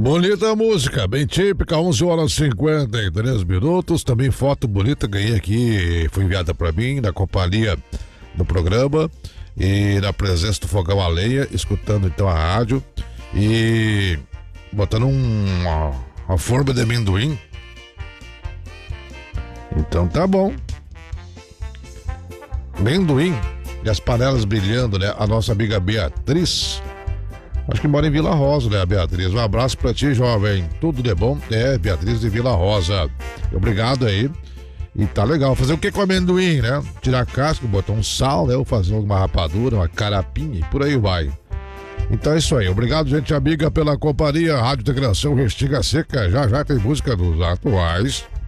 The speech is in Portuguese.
Bonita música, bem típica, 11 horas e 53 minutos. Também foto bonita, ganhei aqui, foi enviada para mim, na companhia do programa e na presença do fogão a lenha, escutando então a rádio e botando uma forma de amendoim. Então tá bom. Amendoim e as panelas brilhando, né? A nossa amiga Beatriz. Acho que mora em Vila Rosa, né, Beatriz? Um abraço pra ti, jovem. Tudo de bom? É, Beatriz de Vila Rosa. Obrigado aí. E tá legal. Fazer o que com amendoim, né? Tirar a casca, botar um sal, né? Ou fazer uma rapadura, uma carapinha e por aí vai. Então é isso aí. Obrigado, gente amiga, pela companhia. Rádio Integração Restinga Seca. Já já tem música dos atuais.